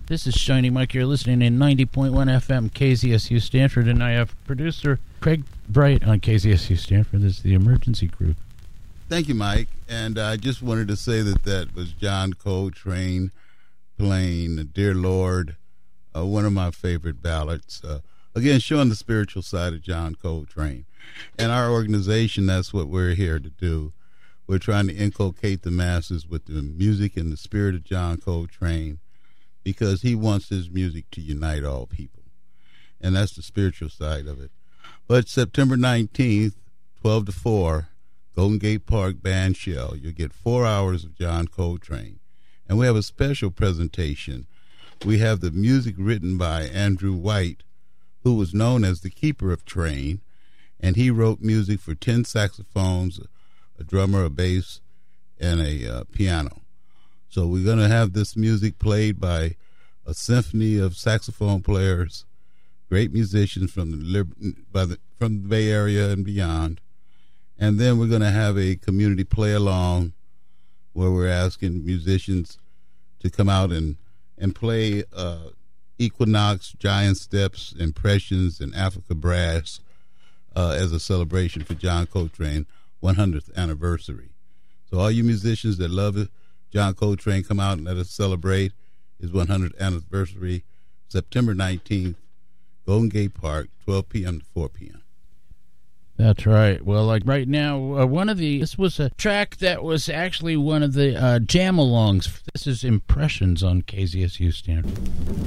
This is Shiny Mike. You're listening in 90.1 FM KZSU Stanford, and I have producer Craig Bright on KZSU Stanford. This is the emergency group. Thank you, Mike. And I just wanted to say that was John Coltrane playing Dear Lord, one of my favorite ballads. Again, showing the spiritual side of John Coltrane. And our organization, that's what we're here to do. We're trying to inculcate the masses with the music and the spirit of John Coltrane, because he wants his music to unite all people. And that's the spiritual side of it. But September 19th, 12 to 4, Golden Gate Park Band Shell. You'll get 4 hours of John Coltrane. And we have a special presentation. We have the music written by Andrew White, who was known as the Keeper of Train. And he wrote music for 10 saxophones, a drummer, a bass, and a piano. So we're going to have this music played by a symphony of saxophone players, great musicians from the Bay Area and beyond. And then we're going to have a community play-along where we're asking musicians to come out and play Equinox, Giant Steps, Impressions, and Africa Brass as a celebration for John Coltrane 100th anniversary. So all you musicians that love it, John Coltrane, come out and let us celebrate his 100th anniversary, September 19th, Golden Gate Park, 12 p.m. to 4 p.m. That's right. Well, like right now, this was a track that was actually one of the jam-alongs. This is Impressions on KZSU Stanford.